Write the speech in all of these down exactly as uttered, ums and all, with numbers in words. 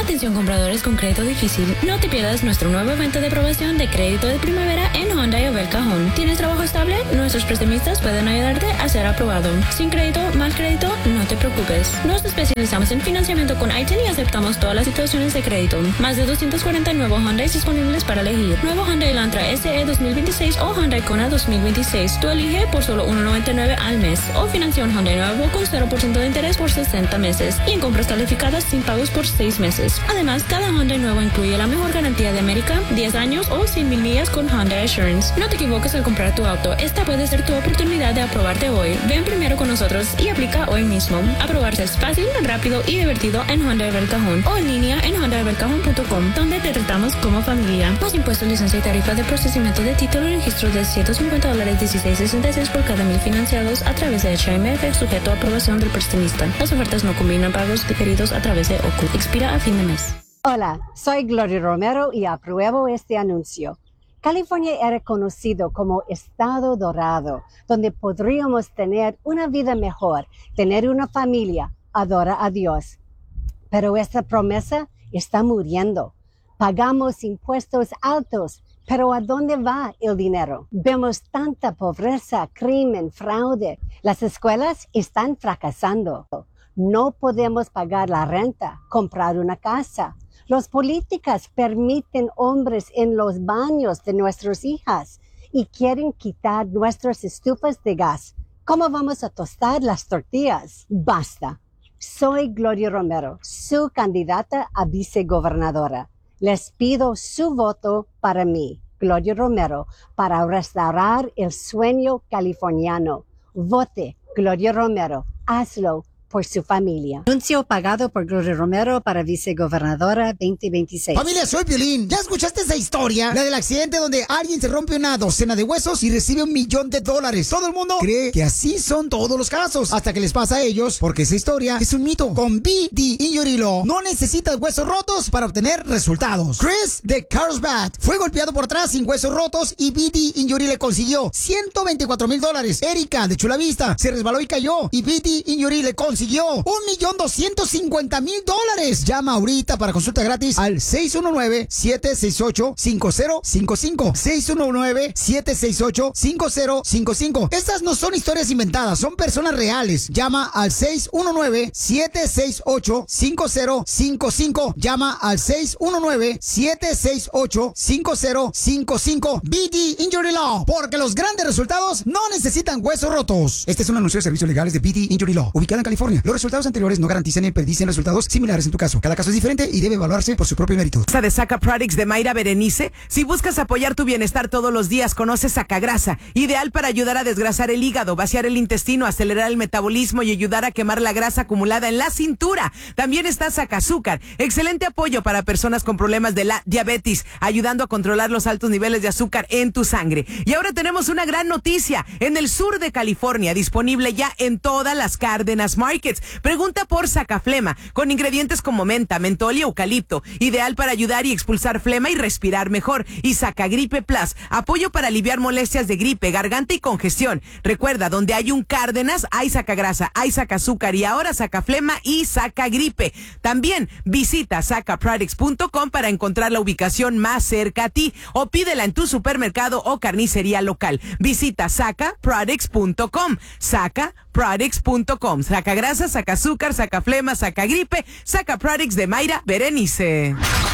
Atención compradores con crédito difícil, no te pierdas nuestro nuevo evento de aprobación de crédito de primavera en Hyundai of El Cajón. ¿Tienes trabajo estable? Nuestros prestamistas pueden ayudarte a ser aprobado. Sin crédito, mal crédito, no te preocupes. Nos especializamos en financiamiento con I T E N y aceptamos todas las situaciones de crédito. Más de doscientos cuarenta nuevos Hyundai disponibles para elegir. Nuevo Hyundai Elantra S E dos mil veintiséis o Hyundai Kona dos mil veintiséis. Tú elige por solo uno noventa y nueve al mes. O financia un Hyundai nuevo con cero por ciento de interés por sesenta meses. Y en compras calificadas sin pagos por seis meses. Además, cada Hyundai nuevo incluye la mejor garantía de América, diez años o cien mil millas con Hyundai Assurance. No te equivoques al comprar tu auto. Esta puede ser tu oportunidad de aprobarte hoy. Ven primero con nosotros y aplica hoy mismo. Aprobarse es fácil, rápido y divertido en Hyundai of El Cajón o en línea en hyundai of el cajón punto com, donde te tratamos como familia. Más impuestos, licencia y tarifa de procesamiento de título y registro de ciento cincuenta dólares dieciséis sesenta y seis por cada mil financiados a través de H M F, sujeto a aprobación del prestamista. Las ofertas no combinan pagos diferidos a través de O C U. Expira a fin de mes. Hola, soy Gloria Romero y apruebo este anuncio. California era conocido como Estado Dorado, donde podríamos tener una vida mejor, tener una familia, adorar a Dios. Pero esta promesa está muriendo. Pagamos impuestos altos, pero ¿a dónde va el dinero? Vemos tanta pobreza, crimen, fraude. Las escuelas están fracasando. No podemos pagar la renta, comprar una casa. Los políticos permiten hombres en los baños de nuestras hijas y quieren quitar nuestras estufas de gas. ¿Cómo vamos a tostar las tortillas? Basta. Soy Gloria Romero, su candidata a vicegobernadora. Les pido su voto para mí, Gloria Romero, para restaurar el sueño californiano. Vote, Gloria Romero. Hazlo por su familia. Anuncio pagado por Gloria Romero para vicegobernadora veinte veintiséis. Familia, soy Piolín. ¿Ya escuchaste esa historia? La del accidente donde alguien se rompe una docena de huesos y recibe un millón de dólares. Todo el mundo cree que así son todos los casos, hasta que les pasa a ellos, porque esa historia es un mito. Con B D Injury Law no necesitas huesos rotos para obtener resultados. Chris de Carlsbad fue golpeado por atrás sin huesos rotos y B D Injury le consiguió ciento veinticuatro mil dólares. Erika de Chula Vista se resbaló y cayó y B D Injury le consiguió un millón doscientos cincuenta mil dólares. Llama ahorita para consulta gratis al seis uno nueve, siete seis ocho, cinco cero cinco cinco. seis uno nueve, siete seis ocho, cinco cero cinco cinco. Estas no son historias inventadas, son personas reales. Llama al seis uno nueve, siete seis ocho, cinco cero cinco cinco. Llama al seis uno nueve, siete seis ocho, cinco cero cinco cinco. B D Injury Law, porque los grandes resultados no necesitan huesos rotos. Este es un anuncio de servicios legales de B D Injury Law, ubicada en California. Los resultados anteriores no garantizan ni predicen resultados similares en tu caso. Cada caso es diferente y debe evaluarse por su propio mérito. De Saca Products de Mayra Berenice. Si buscas apoyar tu bienestar todos los días, conoce Sacagrasa, ideal para ayudar a desgrasar el hígado, vaciar el intestino, acelerar el metabolismo y ayudar a quemar la grasa acumulada en la cintura. También está Sacazúcar, excelente apoyo para personas con problemas de la diabetes, ayudando a controlar los altos niveles de azúcar en tu sangre. Y ahora tenemos una gran noticia, en el sur de California, disponible ya en todas las Cárdenas Markets. Pregunta por Sacaflema, con ingredientes como menta, mentol y eucalipto, ideal para ayudar y expulsar flema y respirar mejor. Y Sacagripe Plus, apoyo para aliviar molestias de gripe, garganta y congestión. Recuerda, donde hay un Cárdenas, hay Sacagrasa, hay Sacazúcar y ahora Sacaflema y Sacagripe. También visita saca products punto com para encontrar la ubicación más cerca a ti o pídela en tu supermercado o carnicería local. Visita saca products punto com. saca products punto com. Sacagrasa, Sacazúcar, Sacaflema, Sacagripe, Saca Products de Mayra Berenice.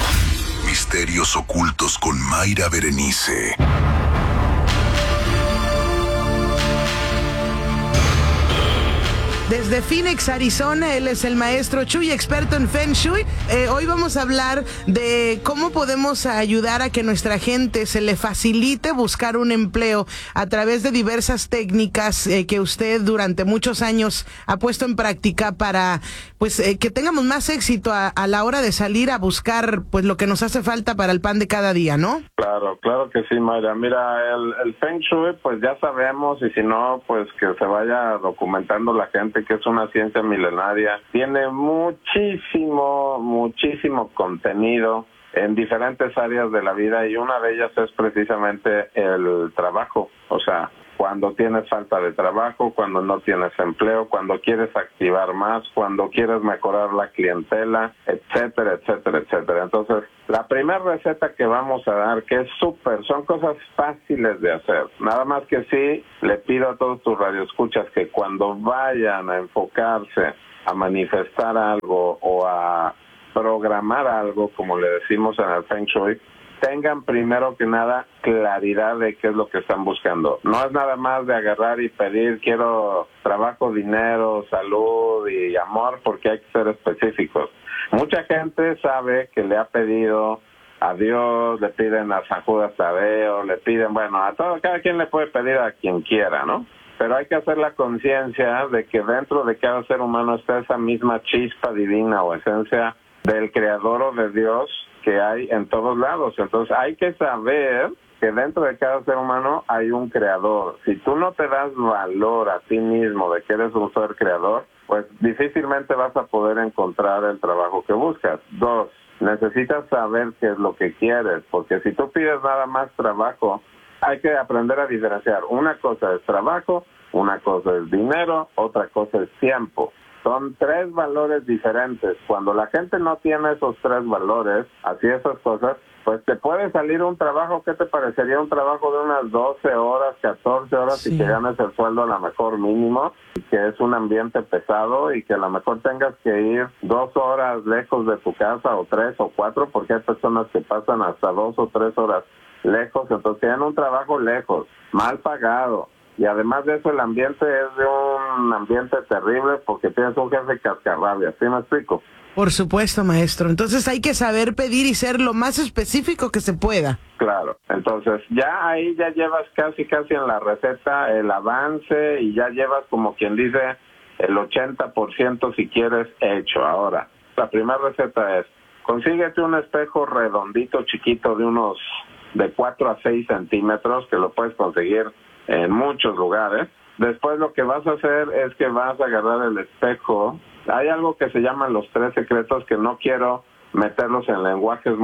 Misterios ocultos con Mayra Berenice. Desde Phoenix, Arizona, él es el maestro Chuy, experto en Feng Shui. Eh, hoy vamos a hablar de cómo podemos ayudar a que nuestra gente se le facilite buscar un empleo a través de diversas técnicas eh, que usted durante muchos años ha puesto en práctica para pues eh, que tengamos más éxito a, a la hora de salir a buscar pues lo que nos hace falta para el pan de cada día, ¿no? Claro, claro que sí, Mayra. Mira, el, el Feng Shui, pues ya sabemos, y si no, pues que se vaya documentando la gente que es una ciencia milenaria. Tiene muchísimo, muchísimo contenido en diferentes áreas de la vida y una de ellas es precisamente el trabajo. O sea, cuando tienes falta de trabajo, cuando no tienes empleo, cuando quieres activar más, cuando quieres mejorar la clientela, etcétera, etcétera, etcétera. Entonces, la primera receta que vamos a dar, que es súper, son cosas fáciles de hacer. Nada más que sí, le pido a todos tus radioescuchas que cuando vayan a enfocarse a manifestar algo o a programar algo, como le decimos en el Feng Shui, tengan primero que nada claridad de qué es lo que están buscando. No es nada más de agarrar y pedir, quiero trabajo, dinero, salud y amor, porque hay que ser específicos. Mucha gente sabe que le ha pedido a Dios, le piden a San Judas Tadeo, le piden, bueno, a todo, cada quien le puede pedir a quien quiera, ¿no? Pero hay que hacer la conciencia de que dentro de cada ser humano está esa misma chispa divina o esencia del Creador o de Dios que hay en todos lados. Entonces hay que saber que dentro de cada ser humano hay un creador. Si tú no te das valor a ti mismo de que eres un ser creador, pues difícilmente vas a poder encontrar el trabajo que buscas. Dos, necesitas saber qué es lo que quieres, porque si tú pides nada más trabajo, hay que aprender a diferenciar. Una cosa es trabajo, una cosa es dinero, otra cosa es tiempo. Son tres valores diferentes. Cuando la gente no tiene esos tres valores, así esas cosas, pues te puede salir un trabajo, ¿qué te parecería? Un trabajo de unas doce horas, catorce horas, sí, y que ganes el sueldo a lo mejor mínimo, y que es un ambiente pesado y que a lo mejor tengas que ir dos horas lejos de tu casa o tres o cuatro, porque hay personas que pasan hasta dos o tres horas lejos, entonces tienen un trabajo lejos, mal pagado. Y además de eso, el ambiente es de un ambiente terrible porque tienes un jefe cascarrabias. ¿Sí me explico? Por supuesto, maestro. Entonces hay que saber pedir y ser lo más específico que se pueda. Claro. Entonces ya ahí ya llevas casi casi en la receta el avance y ya llevas, como quien dice, el ochenta por ciento si quieres hecho. Ahora, la primera receta es, consíguete un espejo redondito, chiquito, de unos de cuatro a seis centímetros, que lo puedes conseguir en muchos lugares. Después lo que vas a hacer es que vas a agarrar el espejo. Hay algo que se llaman los tres secretos, que no quiero meterlos en lenguajes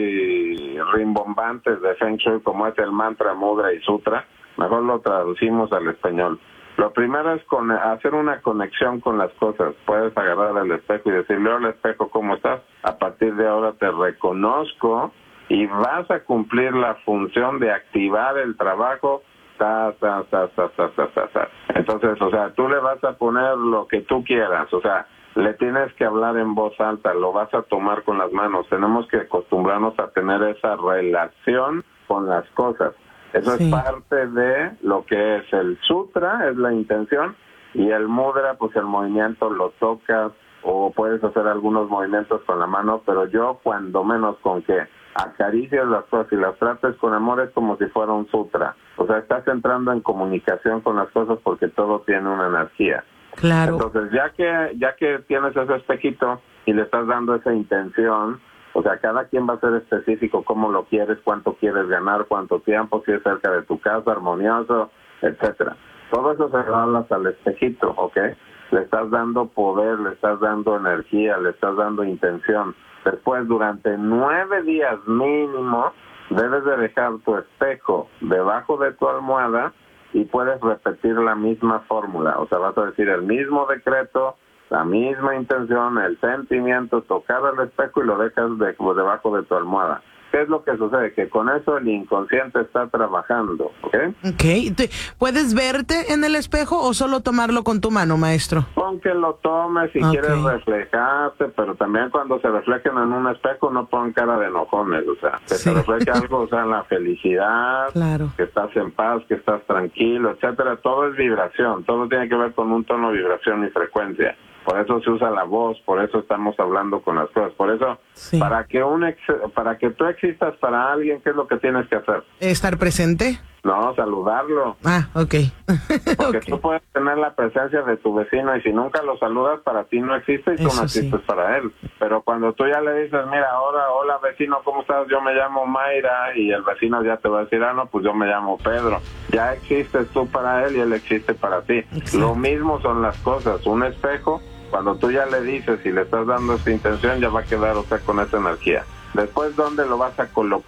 muy rimbombantes de Feng Shui, como es el mantra, mudra y sutra. Mejor lo traducimos al español. Lo primero es con, hacer una conexión con las cosas. Puedes agarrar el espejo y decirle, hola espejo, ¿cómo estás? A partir de ahora te reconozco y vas a cumplir la función de activar el trabajo. Ta, ta, ta, ta, ta, ta, ta, ta. Entonces, o sea, tú le vas a poner lo que tú quieras, o sea, le tienes que hablar en voz alta, lo vas a tomar con las manos. Tenemos que acostumbrarnos a tener esa relación con las cosas. Eso sí. Es parte de lo que es el sutra, es la intención, y el mudra, pues el movimiento lo tocas o puedes hacer algunos movimientos con la mano, pero yo cuando menos con que acaricias las cosas y las trates con amor es como si fuera un sutra. O sea, estás entrando en comunicación con las cosas porque todo tiene una energía. Claro. Entonces, ya que ya que tienes ese espejito y le estás dando esa intención, o sea, cada quien va a ser específico cómo lo quieres, cuánto quieres ganar, cuánto tiempo, si es cerca de tu casa, armonioso, etcétera. Todo eso se lo hablas al espejito, ¿ok? Le estás dando poder, le estás dando energía, le estás dando intención. Después, durante nueve días mínimo, debes de dejar tu espejo debajo de tu almohada y puedes repetir la misma fórmula. O sea, vas a decir el mismo decreto, la misma intención, el sentimiento, tocar el espejo y lo dejas de, debajo de tu almohada. ¿Qué es lo que sucede? Que con eso el inconsciente está trabajando, ¿ok? Ok. ¿Puedes verte en el espejo o solo tomarlo con tu mano, maestro? Pon que lo tomes si okay. quieres reflejarte, pero también cuando se reflejen en un espejo no pon cara de enojones, o sea, que sí. se refleje algo, o sea, la felicidad, claro. que estás en paz, que estás tranquilo, etcétera. Todo es vibración, todo tiene que ver con un tono, vibración y frecuencia. Por eso se usa la voz, por eso estamos hablando con las cosas. Por eso, sí. para que un ex, para que tú existas para alguien, ¿qué es lo que tienes que hacer? ¿Estar presente? No, saludarlo. Ah, ok. Porque okay. tú puedes tener la presencia de tu vecino y si nunca lo saludas, para ti no existe y tú eso no existes sí. para él. Pero cuando tú ya le dices, mira, ahora, hola vecino, ¿cómo estás? Yo me llamo Mayra, y el vecino ya te va a decir, ah, no, pues yo me llamo Pedro. Ya existes tú para él y él existe para ti. Exacto. Lo mismo son las cosas. Un espejo, cuando tú ya le dices y le estás dando esa intención, ya va a quedar, o sea, con esa energía. Después, ¿dónde lo vas a colocar?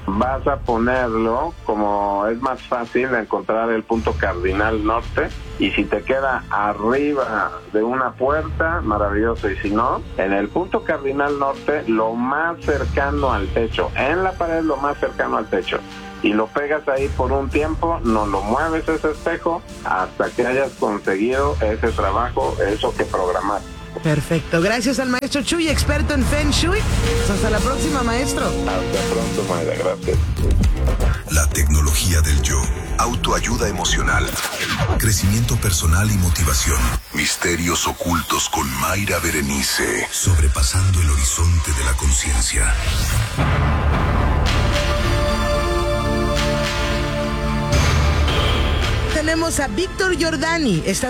vas a ponerlo, como es más fácil encontrar el punto cardinal norte, y si te queda arriba de una puerta, maravilloso, y si no, en el punto cardinal norte, lo más cercano al techo, en la pared lo más cercano al techo, y lo pegas ahí por un tiempo, no lo mueves ese espejo hasta que hayas conseguido ese trabajo, eso que programaste. Perfecto. Gracias al maestro Chuy, experto en Feng Shui. Hasta la próxima, maestro. Hasta pronto, Mayra. Gracias. La tecnología del yo. Autoayuda emocional. Crecimiento personal y motivación. Misterios ocultos con Mayra Berenice. Sobrepasando el horizonte de la conciencia. Tenemos a Víctor Giordani. Está